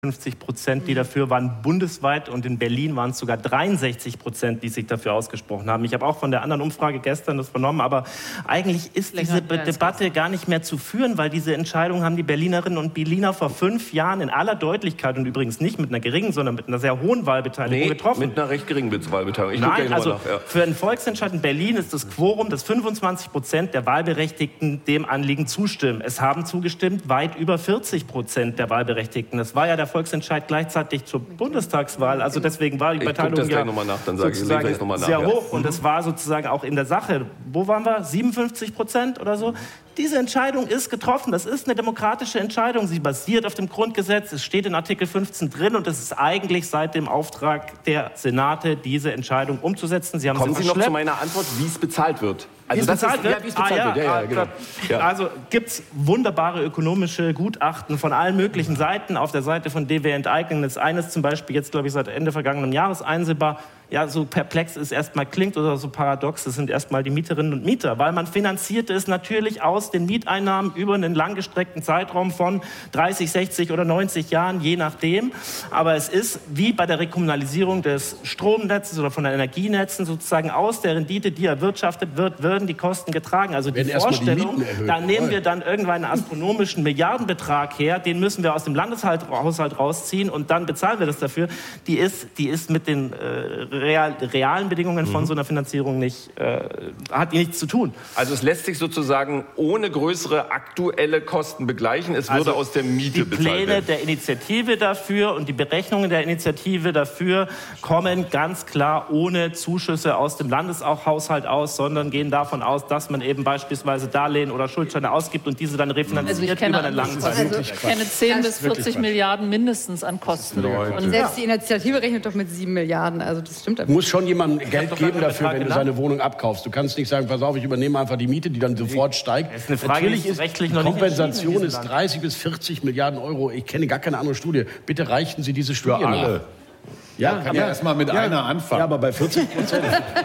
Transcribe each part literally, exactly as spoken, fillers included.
fünfzig Prozent, die dafür waren, bundesweit, und in Berlin waren es sogar dreiundsechzig Prozent, die sich dafür ausgesprochen haben. Ich habe auch von der anderen Umfrage gestern das vernommen, aber eigentlich ist diese Debatte gar nicht mehr zu führen, weil diese Entscheidung haben die Berlinerinnen und Berliner vor fünf Jahren in aller Deutlichkeit und übrigens nicht mit einer geringen, sondern mit einer sehr hohen Wahlbeteiligung nee, getroffen. mit einer recht geringen Wahlbeteiligung. Ich Nein, also nach, ja. für einen Volksentscheid in Berlin ist das Quorum, dass fünfundzwanzig Prozent der Wahlberechtigten dem Anliegen zustimmen. Es haben zugestimmt weit über vierzig Prozent der Wahlberechtigten. Das war ja der Volksentscheid gleichzeitig zur Bundestagswahl. Also deswegen war die Beteiligung ja noch mal nach, dann sage ich, ich noch mal nach, sehr ja. hoch. Und es war sozusagen auch in der Sache, wo waren wir? siebenundfünfzig Prozent oder so? Diese Entscheidung ist getroffen. Das ist eine demokratische Entscheidung. Sie basiert auf dem Grundgesetz. Es steht in Artikel fünfzehn drin. Und es ist eigentlich seit dem Auftrag der Senate, diese Entscheidung umzusetzen. Sie haben Kommen sie Sie noch zu meiner Antwort, wie es bezahlt wird. Also das bezahlt ist, wird? Ja, wie es bezahlt ah, ja, wird. Ja, ja, genau. ja. Also gibt es wunderbare ökonomische Gutachten von allen möglichen Seiten. Auf der Seite von D W Enteignen ist eines zum Beispiel jetzt, glaube ich, seit Ende vergangenen Jahres einsehbar. Ja, so perplex es erstmal klingt oder so paradox, das sind erstmal die Mieterinnen und Mieter, weil man finanzierte es natürlich aus den Mieteinnahmen über einen langgestreckten Zeitraum von dreißig, sechzig oder neunzig Jahren, je nachdem. Aber es ist wie bei der Rekommunalisierung des Stromnetzes oder von den Energienetzen sozusagen aus der Rendite, die erwirtschaftet wird, werden die Kosten getragen. Also die Vorstellung, die da nehmen wir dann irgendwann einen astronomischen Milliardenbetrag her, den müssen wir aus dem Landeshaushalt rausziehen und dann bezahlen wir das dafür, die ist, die ist mit den äh, Real, realen Bedingungen von mhm. so einer Finanzierung nicht, äh, hat nichts zu tun. Also es lässt sich sozusagen ohne größere aktuelle Kosten begleichen. Es würde also aus der Miete bezahlt werden. Die Pläne der Initiative dafür und die Berechnungen der Initiative dafür kommen ganz klar ohne Zuschüsse aus dem Landeshaushalt aus, sondern gehen davon aus, dass man eben beispielsweise Darlehen oder Schuldscheine ausgibt und diese dann refinanziert also ich kenne, über einen langen Zeitraum. Also ich kenne zehn bis vierzig Milliarden mindestens an Kosten. Und selbst die Initiative rechnet doch mit sieben Milliarden. Also das stimmt. Muss schon jemandem Geld geben dafür, wenn du seine Wohnung abkaufst. Du kannst nicht sagen, pass auf, ich übernehme einfach die Miete, die dann sofort steigt. Das ist eine Frage, Natürlich die ist rechtlich noch die nicht Kompensation ist dreißig bis vierzig Milliarden Euro. Ich kenne gar keine andere Studie. Bitte reichen Sie diese Studie nach. Ja, ja, kann ja erst mal mit ja, einer anfangen. Ja, aber bei vierzig Prozent.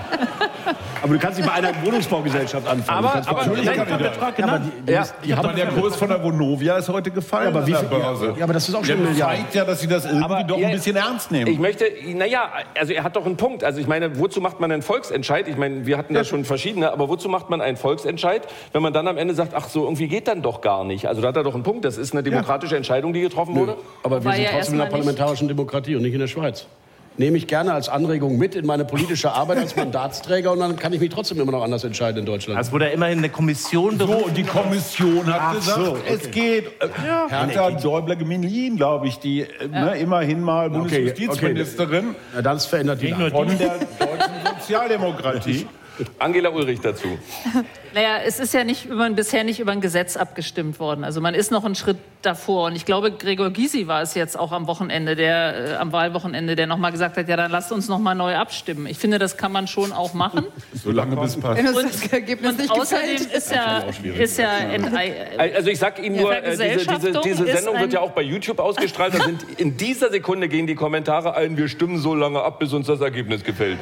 Aber du kannst nicht bei einer Wohnungsbaugesellschaft anfangen. Aber, aber, aber, nein, Betrag, ja, aber die, die, ja, die aber der Kurs von der Vonovia ist heute gefallen. Ja, aber, wie viel, Börse. Ja, aber das ist auch schon ein zeigt ja, dass sie das irgendwie aber, doch ein bisschen ernst nehmen. Ich möchte, naja, also er hat doch einen Punkt. Also ich meine, wozu macht man einen Volksentscheid? Ich meine, wir hatten da schon verschiedene, aber wozu macht man einen Volksentscheid, wenn man dann am Ende sagt, ach so, irgendwie geht dann doch gar nicht. Also da hat er doch einen Punkt. Das ist eine demokratische ja. Entscheidung, die getroffen wurde. Nö. Aber wir sind ja trotzdem in der parlamentarischen Demokratie und nicht in der Schweiz. Nehme ich gerne als Anregung mit in meine politische Arbeit als Mandatsträger und dann kann ich mich trotzdem immer noch anders entscheiden in Deutschland. Es wurde ja immerhin eine Kommission berufen. So, und die Kommission hat Ach gesagt, so, okay. es geht. Äh, ja. Hertha Däubler-Gemelin, glaube ich, die äh, ja. ne, immerhin mal Bundesjustizministerin. Okay. Ja, das verändert die von der deutschen Sozialdemokratie. Angela Ulrich dazu. Naja, es ist ja nicht über, bisher nicht über ein Gesetz abgestimmt worden. Also man ist noch einen Schritt davor. Und ich glaube, Gregor Gysi war es jetzt auch am Wochenende, der, äh, am Wahlwochenende, der noch mal gesagt hat, ja, dann lasst uns noch mal neu abstimmen. Ich finde, das kann man schon auch machen. Solange bis passt. Wenn uns das Ergebnis und nicht außerdem gefällt. ist ja, ist ja ein, also ich sag Ihnen nur, äh, diese, diese, diese Sendung wird ja auch bei YouTube ausgestrahlt. Da sind in dieser Sekunde gehen die Kommentare ein, wir stimmen so lange ab, bis uns das Ergebnis gefällt.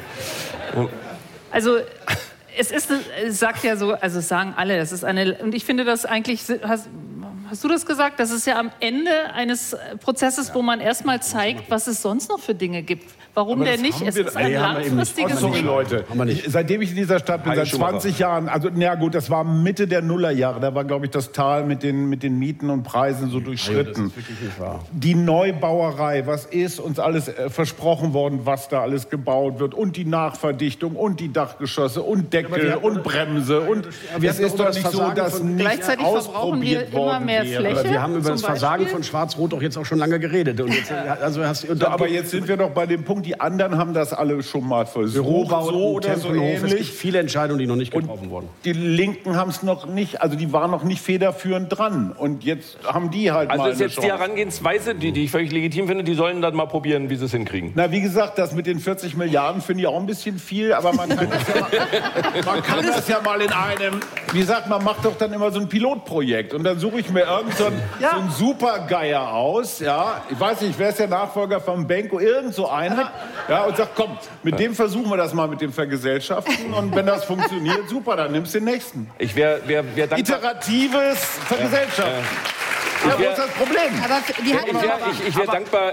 Also es ist, es sagt ja so, also es sagen alle, das ist eine, und ich finde das eigentlich, hast, hast du das gesagt, das ist ja am Ende eines Prozesses, wo man erstmal zeigt, was es sonst noch für Dinge gibt. Warum denn nicht? Es ist ein langfristiges Sorry, Ding. Leute. Ich, seitdem ich in dieser Stadt bin, seit zwanzig Jahren, also na gut, das war Mitte der Nullerjahre, da war, glaube ich, das Tal mit den, mit den Mieten und Preisen so durchschritten. Das ist wirklich nicht wahr. Die Neubauerei, was ist uns alles äh, versprochen worden, was da alles gebaut wird und die Nachverdichtung und die Dachgeschosse und Deckel ja, und Bremse und es ist doch nicht so, dass nicht gleichzeitig verbrauchen wir immer mehr Fläche. Aber wir haben über das Versagen von Schwarz-Rot doch jetzt auch schon lange geredet. Und jetzt, also hast, und ja, aber jetzt sind wir doch bei dem Punkt, die anderen haben das alle schon mal versucht. Bürobau, so oder so ähnlich. Es gibt viele Entscheidungen, die noch nicht getroffen wurden. Die Linken haben es noch nicht, also die waren noch nicht federführend dran. Und jetzt haben die halt also mal ist jetzt die Herangehensweise, die, die ich völlig legitim finde, die sollen dann mal probieren, wie sie es hinkriegen. Na, wie gesagt, das mit den vierzig Milliarden finde ich auch ein bisschen viel, aber man kann das ja mal, man kann das ja mal in einem, wie gesagt, man macht doch dann immer so ein Pilotprojekt und dann suche ich mir irgend so einen, ja. so einen Supergeier aus, ja, ich weiß nicht, wer ist der Nachfolger von Benko, irgend so einer, ja, und sagt, komm, mit dem versuchen wir das mal mit dem Vergesellschaften und wenn das funktioniert, super, dann nimmst du den nächsten. Ich wäre wär, wär dankbar. Iteratives Vergesellschaften. Ja, ja. Ja, wo ist das Problem? Aber die ich wäre wär dankbar,